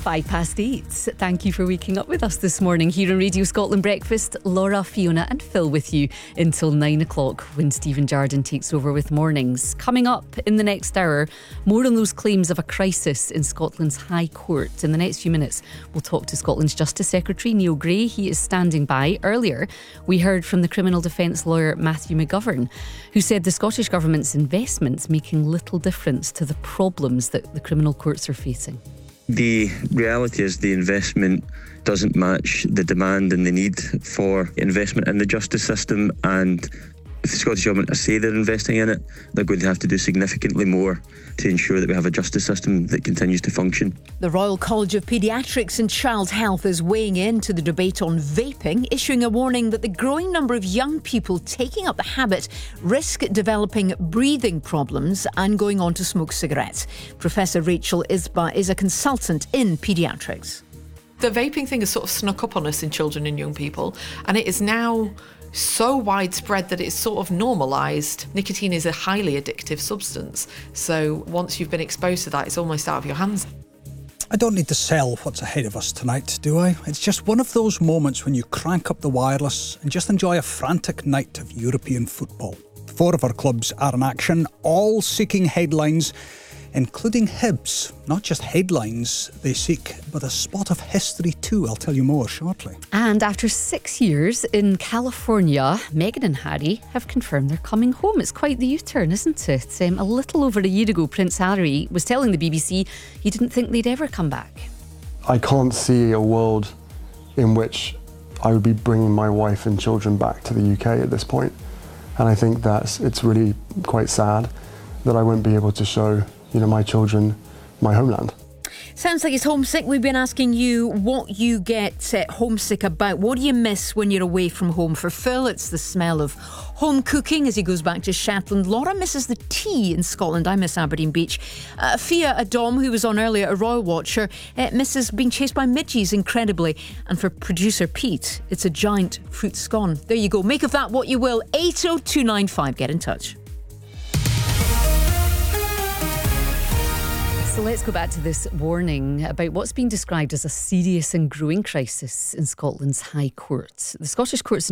8:05. Thank you for waking up with us this morning here on Radio Scotland Breakfast. Laura, Fiona and Phil with you until 9 o'clock when Stephen Jardine takes over with mornings. Coming up in the next hour, more on those claims of a crisis in Scotland's High Court. In the next few minutes, we'll talk to Scotland's Justice Secretary Neil Gray. He is standing by. Earlier, we heard from the criminal defence lawyer Matthew McGovern, who said the Scottish Government's investments making little difference to the problems that the criminal courts are facing. The reality is the investment doesn't match the demand and the need for investment in the justice system, and if the Scottish Government say they're investing in it, they're going to have to do significantly more to ensure that we have a justice system that continues to function. The Royal College of Paediatrics and Child Health is weighing in to the debate on vaping, issuing a warning that the growing number of young people taking up the habit risk developing breathing problems and going on to smoke cigarettes. Professor Rachel Isba is a consultant in paediatrics. The vaping thing has sort of snuck up on us in children and young people, and it is now so widespread that it's sort of normalised. Nicotine is a highly addictive substance, so once you've been exposed to that, it's almost out of your hands. I don't need to sell what's ahead of us tonight, do I? It's just one of those moments when you crank up the wireless and just enjoy a frantic night of European football. 4 of our clubs are in action, all seeking headlines, including Hibs. Not just headlines they seek, but a spot of history too. I'll tell you more shortly. And after 6 years in California, Meghan and Harry have confirmed they're coming home. It's quite the U-turn, isn't it? A little over a year ago, Prince Harry was telling the BBC he didn't think they'd ever come back. I can't see a world in which I would be bringing my wife and children back to the UK at this point. And I think it's really quite sad that I won't be able to show my children, my homeland. Sounds like it's homesick. We've been asking you what you get homesick about. What do you miss when you're away from home? For Phil, it's the smell of home cooking as he goes back to Shetland. Laura misses the tea in Scotland. I miss Aberdeen Beach. Fia, a Dom who was on earlier, a Royal Watcher, misses being chased by midges incredibly. And for producer Pete, it's a giant fruit scone. There you go. Make of that what you will. 80295. Get in touch. So let's go back to this warning about what's been described as a serious and growing crisis in Scotland's High Court. The Scottish courts